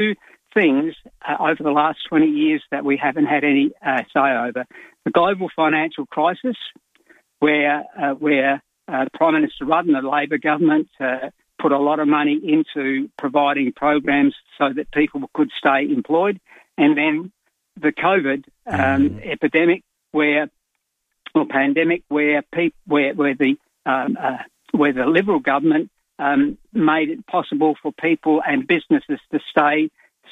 two things over the last 20 years that we haven't had any say over. The global financial crisis, where Prime Minister Rudd and the Labor government put a lot of money into providing programs so that people could stay employed, and then the COVID epidemic, pandemic, where the Liberal government made it possible for people and businesses to stay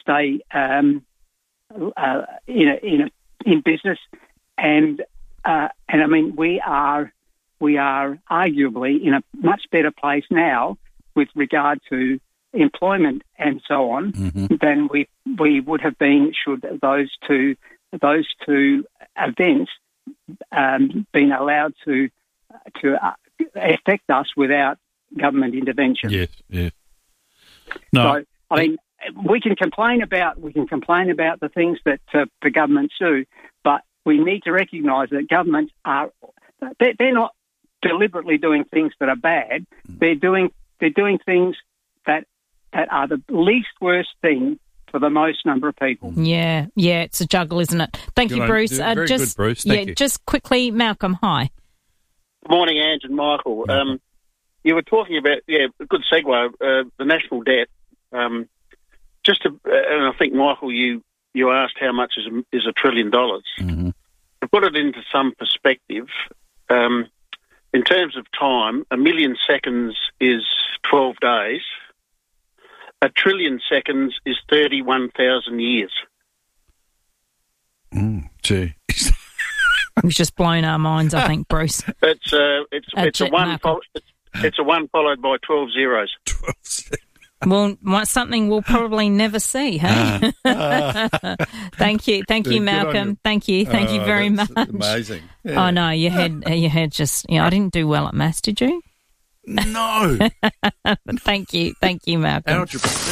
in business, and I mean we are arguably in a much better place now with regard to employment and so on than we would have been should those two events been allowed to affect us without government intervention. Yes. No, so I mean, we can complain about the things that the governments do, but we need to recognise that governments they're not deliberately doing things that are bad. They're doing things that are the least worst thing for the most number of people. Yeah, it's a juggle, isn't it? Thank you, Bruce. Very good, Bruce. Thank you. Just quickly, Malcolm, hi. Good morning, Ange and Michael. You were talking about, a good segue, the national debt. And I think, Michael, you asked how much is $1 trillion. To put it into some perspective, in terms of time, 1 million seconds is 12 days. 1 trillion seconds is 31,000 years. Gee. We've just blown our minds, I think, Bruce. It's a one followed by 12 zeros. 12 zeros. Well, something we'll probably never see, hey? Thank you, Malcolm. Thank you very much. Amazing. Yeah. Oh no, your head just. I didn't do well at maths, did you? No. Thank you, Malcolm.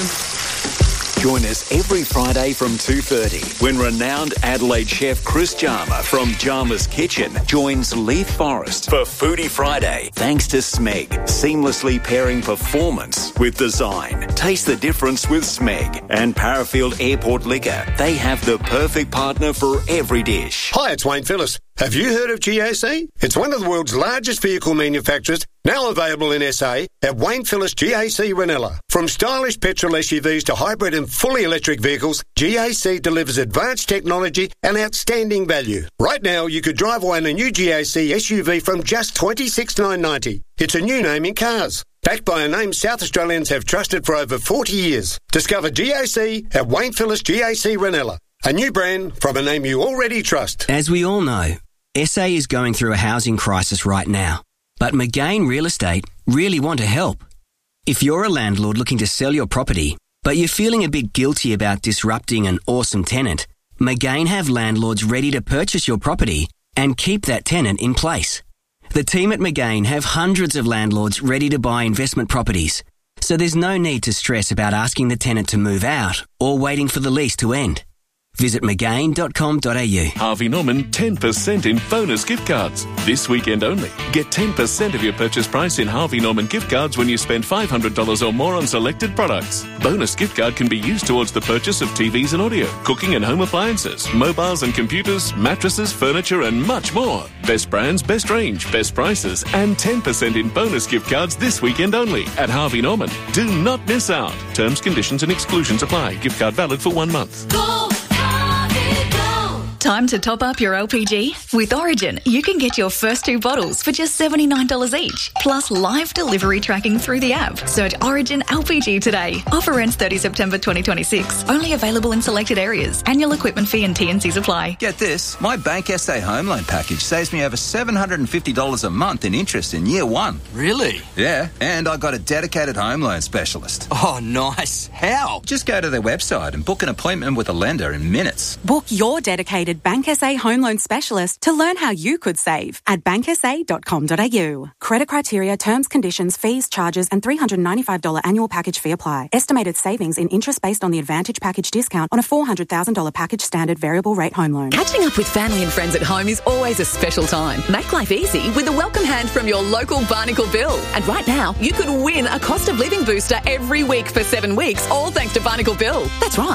Join us every Friday from 2:30 when renowned Adelaide chef Chris Jarma from Jarma's Kitchen joins Leith Forrest for Foodie Friday. Thanks to Smeg, seamlessly pairing performance with design. Taste the difference with Smeg and Parafield Airport Liquor. They have the perfect partner for every dish. Hi, it's Wayne Phillis. Have you heard of GAC? It's one of the world's largest vehicle manufacturers, now available in SA at Wayne Phillis GAC Ranella. From stylish petrol SUVs to hybrid and fully electric vehicles, GAC delivers advanced technology and outstanding value. Right now, you could drive away in a new GAC SUV from just $26,990. It's a new name in cars. Backed by a name South Australians have trusted for over 40 years. Discover GAC at Wayne Phillis GAC Ranella. A new brand from a name you already trust. As we all know, SA is going through a housing crisis right now, but McGain Real Estate really want to help. If you're a landlord looking to sell your property, but you're feeling a bit guilty about disrupting an awesome tenant, McGain have landlords ready to purchase your property and keep that tenant in place. The team at McGain have hundreds of landlords ready to buy investment properties, so there's no need to stress about asking the tenant to move out or waiting for the lease to end. Visit McGain.com.au. Harvey Norman 10% in bonus gift cards. This weekend only. Get 10% of your purchase price in Harvey Norman gift cards when you spend $500 or more on selected products. Bonus gift card can be used towards the purchase of TVs and audio, cooking and home appliances, mobiles and computers, mattresses, furniture and much more. Best brands, best range, best prices and 10% in bonus gift cards this weekend only at Harvey Norman. Do not miss out. Terms, conditions and exclusions apply. Gift card valid for 1 month. Go! Time to top up your LPG? With Origin, you can get your first 2 bottles for just $79 each, plus live delivery tracking through the app. Search Origin LPG today. Offer ends 30 September 2026. Only available in selected areas. Annual equipment fee and T&Cs apply. Get this, my Bank SA home loan package saves me over $750 a month in interest in year 1. Really? Yeah, and I got a dedicated home loan specialist. Oh, nice. How? Just go to their website and book an appointment with a lender in minutes. Book your dedicated trusted Bank SA home loan specialist to learn how you could save at banksa.com.au. Credit criteria, terms, conditions, fees, charges and $395 annual package fee apply. Estimated savings in interest based on the Advantage package discount on a $400,000 package standard variable rate home loan. Catching up with family and friends at home is always a special time. Make life easy with a welcome hand from your local Barnacle Bill. And right now, you could win a cost of living booster every week for 7 weeks, all thanks to Barnacle Bill. That's right.